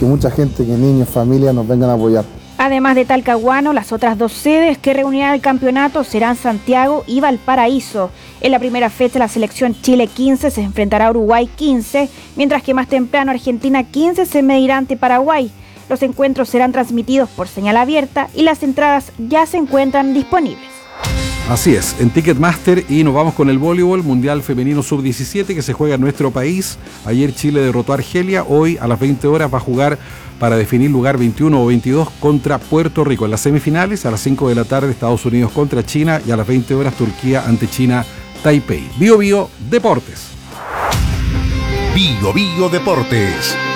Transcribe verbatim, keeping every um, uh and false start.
que mucha gente, que niños, familias nos vengan a apoyar. Además de Talcahuano, las otras dos sedes que reunirán el campeonato serán Santiago y Valparaíso. En la primera fecha la selección Chile quince se enfrentará a Uruguay quince, mientras que más temprano Argentina quince se medirá ante Paraguay. Los encuentros serán transmitidos por señal abierta y las entradas ya se encuentran disponibles. Así es, en Ticketmaster. Y nos vamos con el voleibol Mundial Femenino sub diecisiete que se juega en nuestro país. Ayer Chile derrotó a Argelia, hoy a las veinte horas va a jugar para definir lugar veintiuno o veintidós contra Puerto Rico. En las semifinales, a las cinco de la tarde, Estados Unidos contra China y a las veinte horas, Turquía ante China Taipei. Bio Bio Deportes. Bio Bio Deportes.